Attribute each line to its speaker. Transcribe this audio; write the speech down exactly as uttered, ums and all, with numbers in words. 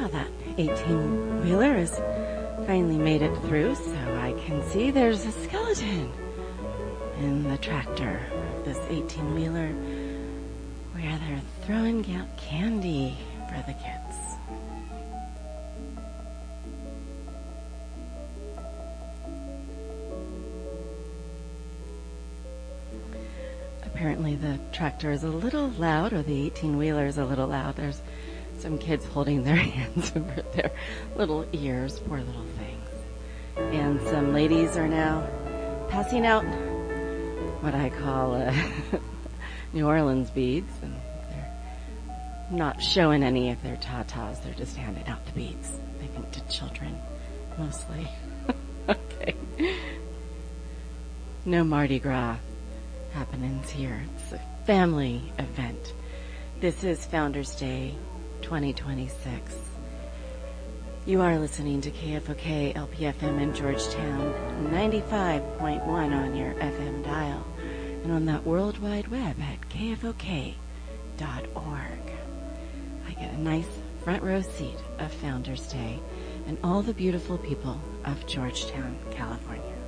Speaker 1: Well, that eighteen-wheeler has finally made it through, so I can see there's a skeleton in the tractor of this eighteen-wheeler where they're throwing out candy for the kids. Apparently the tractor is a little loud, or the eighteen-wheeler is a little loud. There's some kids holding their hands over their little ears, poor little things. And some ladies are now passing out what I call uh, New Orleans beads, and they're not showing any of their tatas. They're just handing out the beads, I think, to children, mostly. Okay. No Mardi Gras happenings here. It's a family event. This is Founders Day twenty twenty-six. You are listening to K F O K L P F M in Georgetown, ninety-five point one on your F M dial, and on that World Wide Web at K F O K dot org. I get a nice front row seat of Founders Day and all the beautiful people of Georgetown, California.